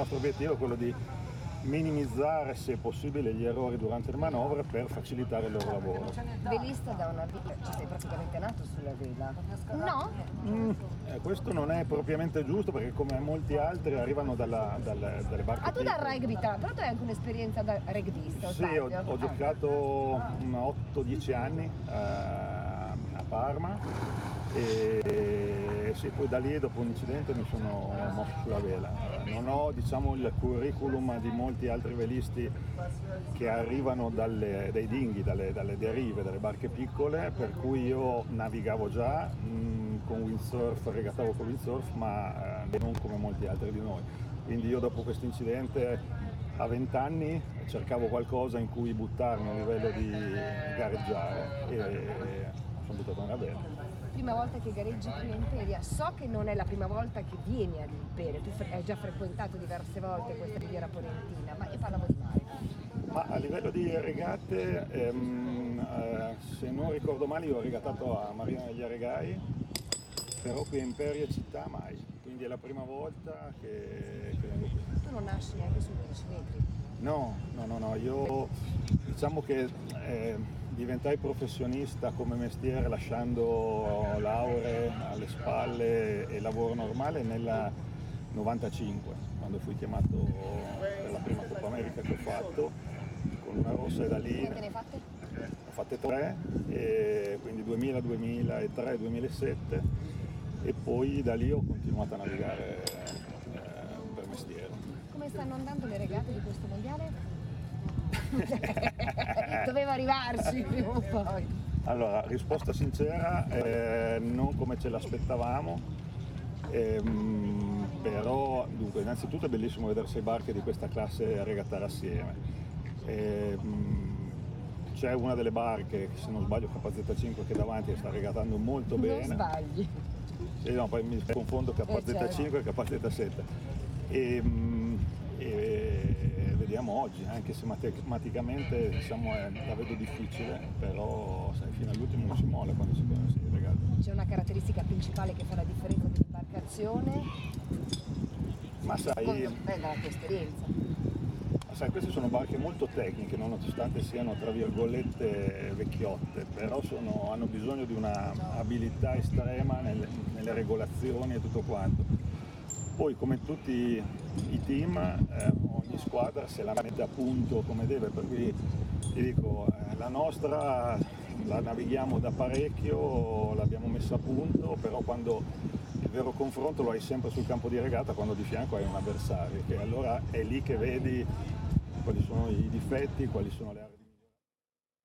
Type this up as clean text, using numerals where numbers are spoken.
nostro obiettivo è quello di minimizzare se possibile gli errori durante le manovre per facilitare il loro lavoro. Velista da una vita, ci sei praticamente nato sulla vela. No? Questo non è propriamente giusto perché come molti altri arrivano dalle barche Tu da piccole. rugby, però tu hai anche un'esperienza da rugbyista, o Sì, sbaglio? ho giocato 8-10 anni a Parma e sì, poi da lì dopo un incidente mi sono mosso sulla vela. Non ho il curriculum di molti altri velisti che arrivano dai dinghi, dalle derive, dalle barche piccole, per cui io navigavo già con windsurf, regattavo con windsurf, ma non come molti altri di noi. Quindi io dopo questo incidente a 20 anni cercavo qualcosa in cui buttarmi a livello di gareggiare e sono buttato nella vela. Prima volta che gareggi qui a Imperia, so che non è la prima volta che vieni ad Imperia, tu hai già frequentato diverse volte questa riviera polentina, ma io parlavo di mare. Ma a livello di regate, se non ricordo male io ho regattato a Marina degli Aregai, però qui a Imperia città mai, quindi è la prima volta che vengo qui. Tu non nasci neanche sui 12 metri? No, io diciamo che diventai professionista come mestiere lasciando lauree alle spalle e lavoro normale nel 95, quando fui chiamato per la prima Coppa America che ho fatto, con una rossa e da lì. Quante ne hai fatte? Ho fatte 3, e quindi 2000, 2003, 2007 e poi da lì ho continuato a navigare per mestiere. Come stanno andando le regate di questo mondiale? Doveva arrivarci prima o poi. Allora, risposta sincera, non come ce l'aspettavamo, però dunque, innanzitutto è bellissimo vedere 6 barche di questa classe regattare assieme. C'è una delle barche, che se non sbaglio KZ5 che è davanti, che sta regattando molto bene. Non sbagli. Sì, no, poi mi confondo KZ5 e KZ7. E vediamo oggi, anche se matematicamente la vedo difficile, però sai, fino all'ultimo non si molla quando si regata. C'è una caratteristica principale che fa la differenza dell'imbarcazione? Ma sai, dalla tua esperienza. queste sono barche molto tecniche, nonostante siano tra virgolette vecchiotte, però hanno bisogno di una abilità estrema nelle regolazioni e tutto quanto. Poi come tutti i team, ogni squadra se la mette a punto come deve, per cui ti dico, la nostra la navighiamo da parecchio, l'abbiamo messa a punto, però quando il vero confronto lo hai sempre sul campo di regata, quando di fianco hai un avversario, che allora è lì che vedi quali sono i difetti, quali sono le aree.